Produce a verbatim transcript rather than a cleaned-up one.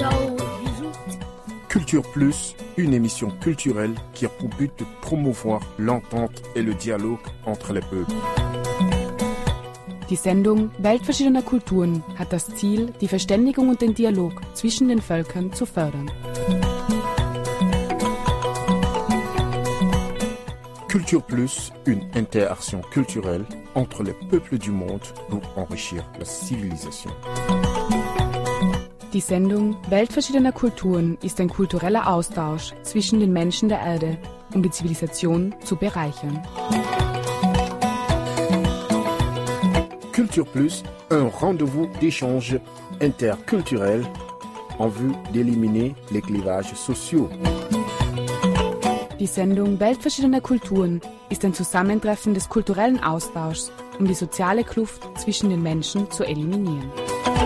Ciao, bisous. Culture Plus, une émission culturelle qui a pour but de promouvoir l'entente et le dialogue entre les peuples. Die Sendung Welt verschiedener Kulturen hat das Ziel, die Verständigung und den Dialog zwischen den Völkern zu fördern. Culture Plus, une interaction culturelle entre les peuples du monde pour enrichir la civilisation. Die Sendung Welt verschiedener Kulturen ist ein kultureller Austausch zwischen den Menschen der Erde, um die Zivilisation zu bereichern. Culture Plus, un rendez-vous d'échange interculturel en vue d'éliminer les clivages sociaux. Die Sendung Welt verschiedener Kulturen ist ein Zusammentreffen des kulturellen Austauschs, um die soziale Kluft zwischen den Menschen zu eliminieren.